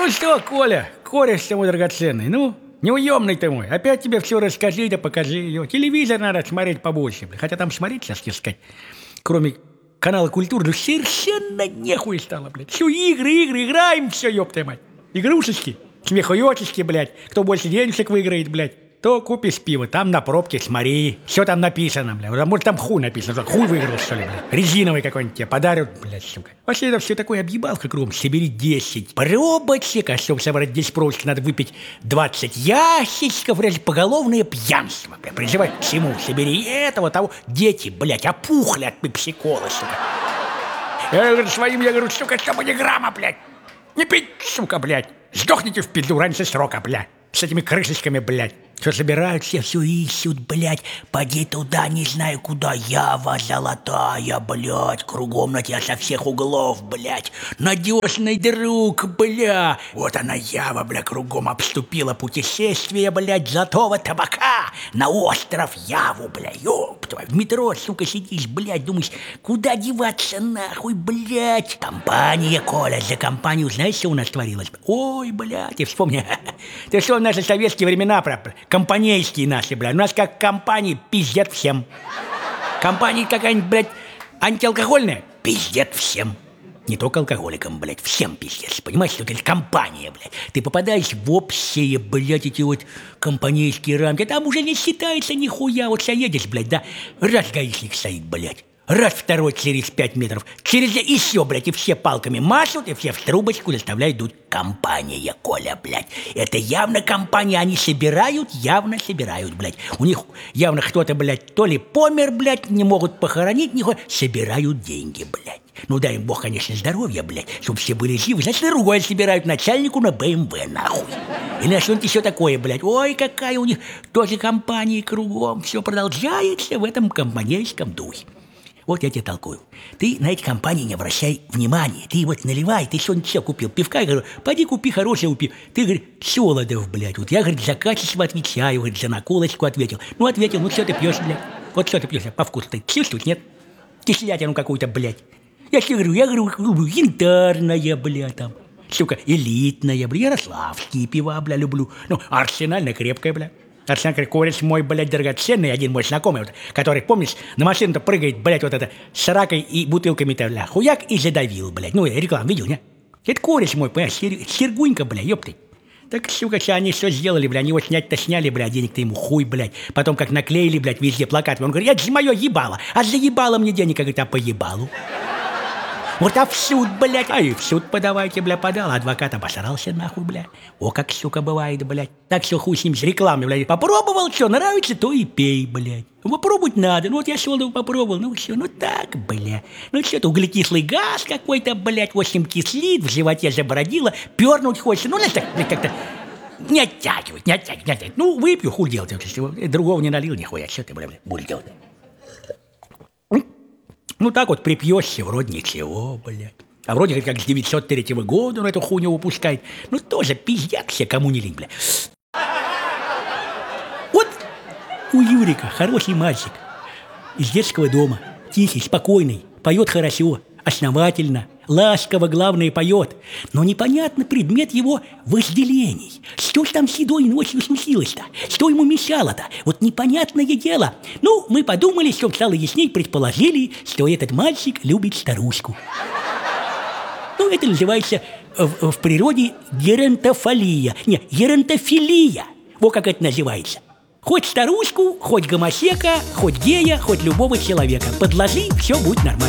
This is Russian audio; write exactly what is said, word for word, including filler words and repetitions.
Ну что, Коля, кореш ты мой драгоценный, ну, неуемный ты мой. Опять тебе все расскажи да покажи. Его. Телевизор надо смотреть побольше. Бля. Хотя там смотреть, сейчас тебе сказать, кроме канала «Культура», ну совершенно нехуй стало, блядь. Все игры, игры, играем, все, ёпта мать. Игрушечки, смехуёчечки, блядь. Кто больше денежек выиграет, блядь, то купишь пиво. Там на пробке смотри. Все там написано, блядь. Может, там хуй написано. Хуй выиграл, что ли, блядь. Резиновый какой-нибудь тебе подарят, блядь, сука. Вообще это все такое объебалка кругом. Собери десять пробочек, а чтобы собрать десять пробочек, надо выпить двадцать ящичков, блядь, поголовное пьянство, блядь. Призывай к чему? Собери этого, того. Дети, блядь, опухли от пепсикола, сука. Я говорю, своим, я говорю, сука, чтобы не грамма, блядь. Не пить, сука, блядь. Сдохните в пизду раньше срока, блядь. С этими крышечками, блядь. Все собирают, все все ищут, блядь. Поди туда, не знаю куда. Ява золотая, блядь. Кругом на тебя со всех углов, блядь. Надежный друг, бля. Вот она, Ява, бля, кругом обступила путешествие, блядь, золотого табака. На остров Яву, бля, ёб твою. В метро, сука, сидишь, блядь, думаешь, куда деваться нахуй, блядь. Компания, Коля, за компанию, знаешь, что у нас творилось? Ой, блядь, ты вспомни. Ты что, в наши советские времена, про компанейские наши, блядь. У нас как компании пиздят всем. Компания какая-нибудь, блядь, антиалкогольная, пиздят всем. Не только алкоголикам, блядь, всем пиздец. Понимаешь, что это компания, блядь. Ты попадаешь в общие, блядь, эти вот компанейские рамки. Там уже не считается нихуя. Вот едешь, блядь, да, раз гаишник стоит, блядь. Раз второй через пять метров. Через еще, блядь, и все палками машут, и все в трубочку заставляют дуть. Компания, Коля, блядь. Это явно компания. Они собирают, явно собирают, блядь. У них явно кто-то, блядь, то ли помер, блядь, не могут похоронить, нихуя. Собирают деньги, блядь. Ну дай им бог, конечно, здоровья, блядь, чтобы все были живы. Значит, другое собирают начальнику на бэ эм вэ, нахуй. Или на что-нибудь еще такое, блядь. Ой, какая у них тоже компания кругом. Все продолжается в этом компанейском духе. Вот я тебе толкую. Ты на эти компании не обращай внимания. Ты вот наливай, ты что-нибудь все купил. Пивка, я говорю, пойди купи хорошее пиво. Ты, говорит, Солодов, блядь. Вот я, говорит, за качество отвечаю, говорит, за наколочку ответил. Ну, ответил, ну, что ты пьешь, блядь? Вот что ты пьешь, по вкусу ты чувствуешь, нет? Кислятину какую-то, блядь. Я тебе говорю, я говорю, люблю янтарное, блядь, там. Сука, элитное, блядь, ярославские пива, блядь, люблю. Ну, арсенальное крепкое, блядь. Арсенал, кореш мой, блядь, драгоценный, один мой знакомый, вот, который, помнишь, на машину-то прыгает, блядь, вот это, с ракой и бутылками-то, бля, хуяк и задавил, блядь. Ну, рекламу видел, не? Это кореш мой, понимаешь, сер... Сергунька, бля, ёпты. Так, сука, они что сделали, бля, они его снять-то сняли, бля, денег-то ему хуй, блядь. Потом как наклеили, блядь, везде плакаты. Он говорит, это же мое ебало, а заебало мне денег, говорит, а по ебалу. Вот а в суд, блядь, а и в суд подавайте, бля, подал. Адвокат обосрался нахуй, бля. О, как, сука, бывает, блядь. Так все хуй с ним, с рекламой, блядь. Попробовал, что, нравится, то и пей, блядь. Попробовать надо. Ну вот я Солодов попробовал, ну все, ну так, бля. Ну что-то углекислый газ какой-то, блядь, восемь кислит, в животе забородило, пернуть хочется. Ну, знаешь, так, блядь, как-то не оттягивать, не оттягивать, не оттягивать. Ну, выпью, хуй делать, если другого не налил, нихуя, что ты, бля, бля, будешь делать? Ну так вот припьешься, вроде ничего, блядь. А вроде как с девятьсот третьего года он эту хуйню выпускает. Ну тоже пиздят все, кому не лень, блядь. Вот у Юрика хороший мальчик из детского дома. Тихий, спокойный, поет хорошо, основательно, ласково, главное, поет. Но непонятно предмет его вожделений. Что ж там седой ночью смутилось-то? Что ему мешало-то? Вот непонятное дело. Ну, мы подумали, что стало ясней, предположили, что этот мальчик любит старушку. Ну, это называется в, в природе геронтофалия. Не, геронтофилия. Вот как это называется. Хоть старушку, хоть гомосека, хоть гея, хоть любого человека. Подложи, все будет нормально.